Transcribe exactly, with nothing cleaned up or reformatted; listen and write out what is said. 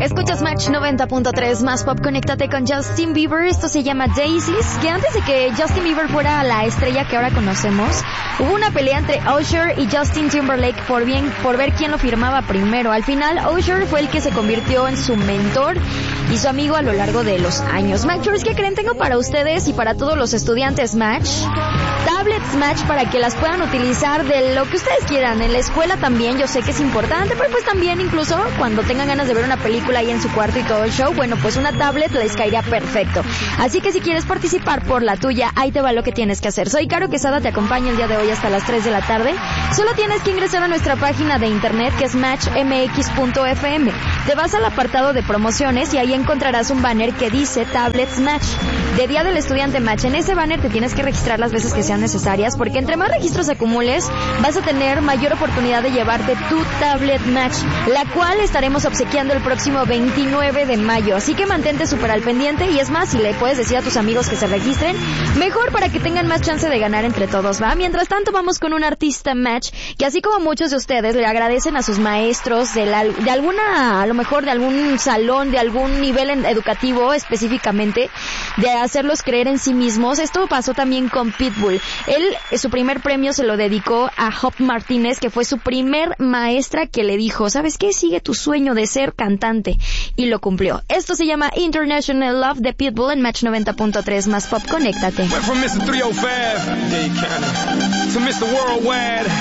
Escuchas Match noventa punto tres, más pop, conéctate con Justin Bieber. Esto se llama Daisies, que antes de que Justin Bieber fuera la estrella que ahora conocemos, hubo una pelea entre Usher y Justin Timberlake por bien, por ver quién lo firmaba primero. Al final, Usher fue el que se convirtió en su mentor y su amigo a lo largo de los años. Matchers, ¿qué creen? Tengo para ustedes y para todos los estudiantes Match tablets Match para que las puedan utilizar de lo que ustedes quieran. En la escuela también, yo sé que es importante, pero pues también incluso cuando tengan ganas de ver una película ahí en su cuarto y todo el show, bueno, pues una tablet les caería perfecto. Así que si quieres participar por la tuya, ahí te va lo que tienes que hacer. Soy Caro Quesada, te acompaño el día de hoy hasta las tres de la tarde. Solo tienes que ingresar a nuestra página de internet, que es match m x punto f m. Te vas al apartado de promociones y ahí encontrarás un banner que dice Tablets Match, de Día del Estudiante Match. En ese banner te tienes que registrar las veces que sean necesarias, porque entre más registros acumules, vas a tener mayor oportunidad de llevarte tu Tablet Match, la cual estaremos obsequiando el próximo veintinueve de mayo. Así que mantente súper al pendiente, y es más, si le puedes decir a tus amigos que se registren, mejor, para que tengan más chance de ganar entre todos, ¿va? Mientras tanto, vamos con un artista Match que, así como muchos de ustedes, le agradecen a sus maestros de, la, de alguna, a lo mejor de algún salón, de algún nivel educativo específicamente, de hacerlos creer en sí mismos. Esto pasó también con Pitbull. Él, su primer premio se lo dedicó a Hop Martínez, que fue su primer maestra, que le dijo, ¿sabes qué? Sigue tu sueño de ser cantante. Y lo cumplió. Esto se llama International Love de Pitbull en Match noventa punto tres, más pop, conéctate. Went from mister three oh five, yeah, you kinda, to mister Worldwide.